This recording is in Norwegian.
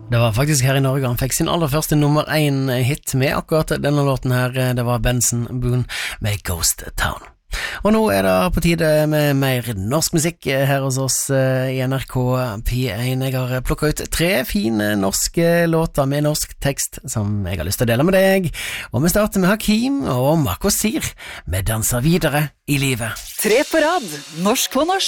Det var faktisk her i Norge han fikk sin aller første nummer 1 hit med akkurat denne låten her. Det var Benson Boone med Ghost Town. Og nå er det på tide med mer norsk musikk her hos oss i NRK P1. Jeg har plukket ut 3 fine norske låter med norsk tekst som jeg har lyst til å dele med deg. Og vi starter med Hakim og Marco Sir med Danser videre i livet. 3 på rad, norsk på norsk.